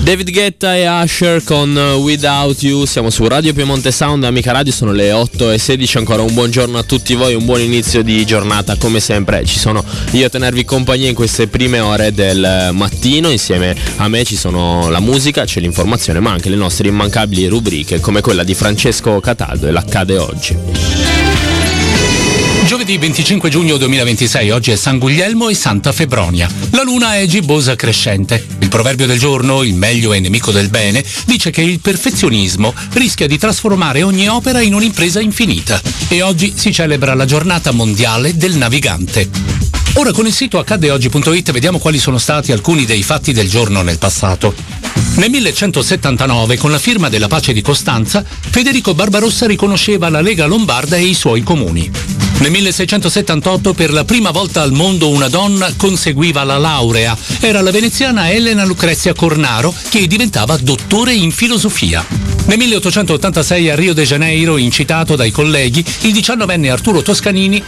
David Guetta e Usher con Without You. Siamo su Radio Piemonte Sound, Amica Radio, sono le 8:16. Ancora un buongiorno a tutti voi, un buon inizio di giornata. Come sempre ci sono io a tenervi compagnia in queste prime ore del mattino. Insieme a me ci sono la musica, c'è l'informazione, ma anche le nostre immancabili rubriche come quella di Francesco Cataldo e l'Accade Oggi. Giovedì 25 giugno 2026, oggi è San Guglielmo e Santa Febronia. La luna è gibbosa crescente. Il proverbio del giorno, il meglio è nemico del bene, dice che il perfezionismo rischia di trasformare ogni opera in un'impresa infinita. E oggi si celebra la giornata mondiale del navigante. Ora con il sito accadeoggi.it vediamo quali sono stati alcuni dei fatti del giorno nel passato. Nel 1179, con la firma della pace di Costanza, Federico Barbarossa riconosceva la Lega Lombarda e i suoi comuni. Nel 1678, per la prima volta al mondo una donna conseguiva la laurea. Era la veneziana Elena Lucrezia Cornaro, che diventava dottore in filosofia. Nel 1886 a Rio de Janeiro, incitato dai colleghi, il 19enne Arturo Toscanini